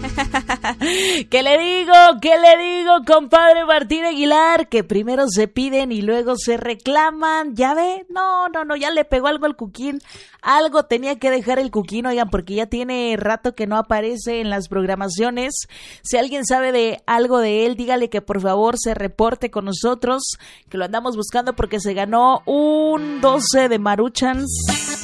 ¿Qué le digo, compadre Martín Aguilar? Que primero se piden y luego se reclaman. ¿Ya ve? No, ya le pegó algo al Cuquín. Algo tenía que dejar el Cuquín, oigan, porque ya tiene rato que no aparece en las programaciones. Si alguien sabe de algo de él, dígale que por favor se reporte con nosotros, que lo andamos buscando porque se ganó un 12 de Maruchans.